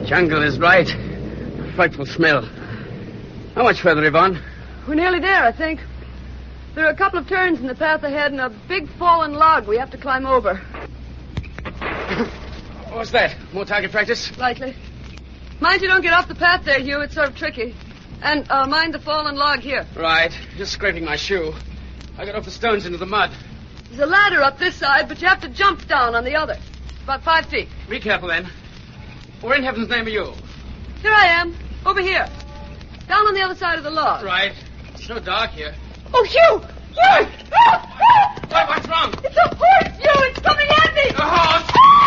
Jungle is right. Frightful smell. How much further, Yvonne? We're nearly there, I think. There are a couple of turns in the path ahead and a big fallen log we have to climb over. What's that? More target practice? Likely. Mind you don't get off the path there, Hugh. It's sort of tricky. And mind the fallen log here. Right. Just scraping my shoe. I got off the stones into the mud. There's a ladder up this side, but you have to jump down on the other. About 5 feet. Be careful, then. Where in heaven's name are you? Here I am. Over here. Down on the other side of the log. Right. It's so dark here. Oh, Hugh! Hugh! What's wrong? It's a horse, Hugh! It's coming at me! A horse!